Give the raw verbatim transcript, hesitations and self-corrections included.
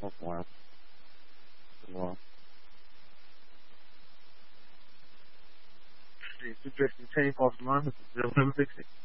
Oh, wow. Wow. It's interesting tape off the line with the Olympics.